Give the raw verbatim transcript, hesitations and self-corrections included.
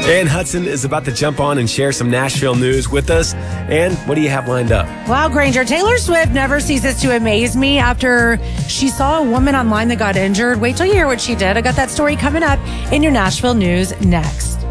Ann Hudson is about to jump on and share some Nashville news with us. And what do you have lined up? Wow, Granger, Taylor Swift never ceases to amaze me after she saw a woman online that got injured. Wait till you hear what she did. I got that story coming up in your Nashville news next.